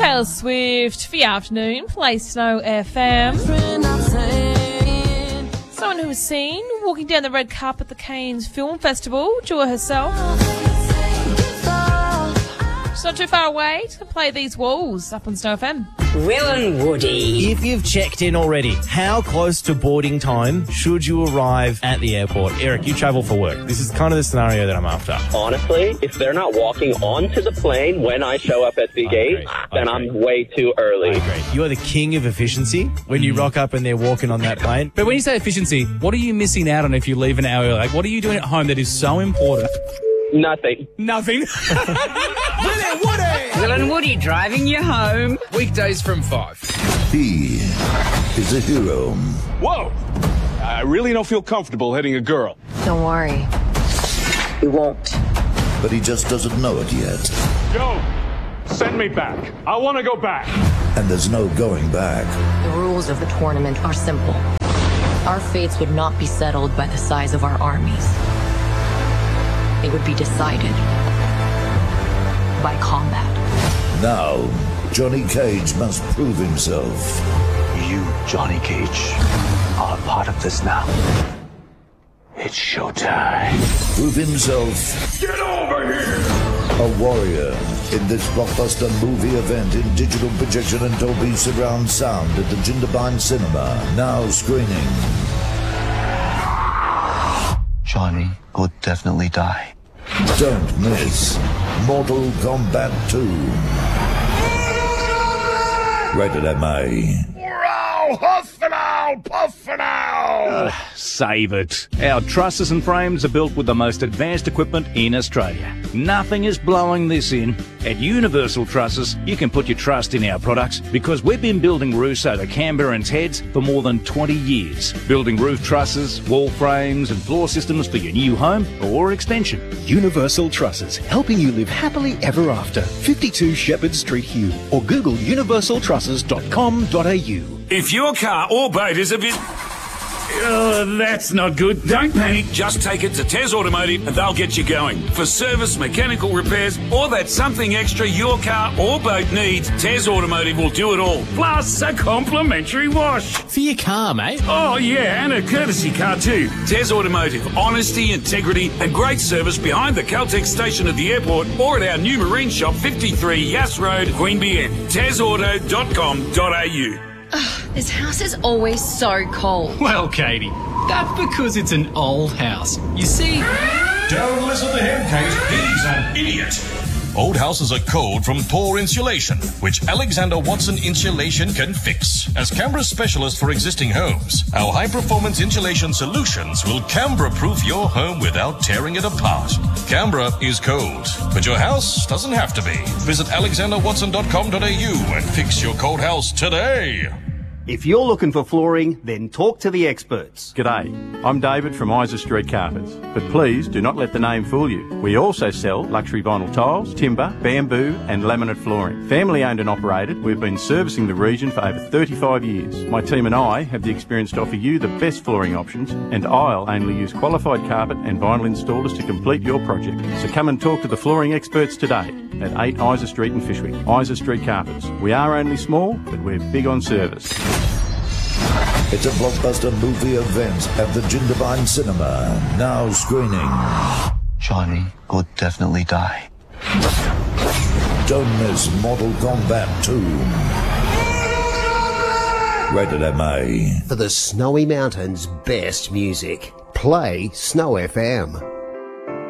Taylor Swift for your afternoon. Play Snow FM. Someone who was seen walking down the red carpet at the Cannes Film Festival, Jua herself. She's not too far away to play These Walls up on Snow FM. Will and Woody. If you've checked in already, how close to boarding time should you arrive at the airport? Eric, you travel for work. This is kind of the scenario that I'm after. Honestly, if they're not walking onto the plane when I show up at the gate, then I'm way too early. I agree. You are the king of efficiency when you rock up and they're walking on that plane. But when you say efficiency, what are you missing out on if you leave an hour early? Like, what are you doing at home that is so important? Nothing. Will and Woody driving you home. Weekdays from 5. He is a hero. Whoa! I really don't feel comfortable hitting a girl. Don't worry. We won't. But he just doesn't know it yet. Go! Send me back. I want to go back. And there's no going back. The rules of the tournament are simple. Our fates would not be settled by the size of our armies. They would be decided by combat. Now, Johnny Cage must prove himself. You, Johnny Cage, are a part of this now. It's showtime. Prove himself. Get over here! A warrior in this blockbuster movie event in digital projection and Dolby surround sound at the Jindabyne Cinema. Now screening. Johnny will definitely die. Don't miss Mortal Kombat 2. Rated MA. Huff and owl, puff and owl! Save it. Our trusses and frames are built with the most advanced equipment in Australia. Nothing is blowing this in. At Universal Trusses, you can put your trust in our products because we've been building roofs over Canberra and Heads for more than 20 years. Building roof trusses, wall frames and floor systems for your new home or extension. Universal Trusses, helping you live happily ever after. 52 Shepherd Street, Hume, or Google universaltrusses.com.au. If your car or boat is a bit... that's not good. Don't panic. Just take it to Tez Automotive and they'll get you going. For service, mechanical repairs, or that something extra your car or boat needs, Tez Automotive will do it all. Plus a complimentary wash. For your car, mate. Oh, yeah, and a courtesy car too. Tez Automotive. Honesty, integrity, and great service behind the Caltex station at the airport or at our new marine shop, 53 Yass Road, Queanbeyan. TezAuto.com.au. This house is always so cold. Well, Katie, that's because it's an old house. You see... Don't listen to him, Kate. He's an idiot. Old houses are cold from poor insulation, which Alexander Watson Insulation can fix. As Canberra's specialist for existing homes, our high-performance insulation solutions will Canberra-proof your home without tearing it apart. Canberra is cold, but your house doesn't have to be. Visit alexanderwatson.com.au and fix your cold house today. If you're looking for flooring, then talk to the experts. G'day, I'm David from Isa Street Carpets, but please do not let the name fool you. We also sell luxury vinyl tiles, timber, bamboo and laminate flooring. Family owned and operated, we've been servicing the region for over 35 years. My team and I have the experience to offer you the best flooring options, and I'll only use qualified carpet and vinyl installers to complete your project. So come and talk to the flooring experts today at 8 Isa Street in Fyshwick. Isa Street Carpets. We are only small, but we're big on service. It's a blockbuster movie event at the Jindabyne Cinema. Now screening. Johnny will definitely die. Don't miss Mortal Kombat 2. Rated MA. For the Snowy Mountains' best music, play Snow FM.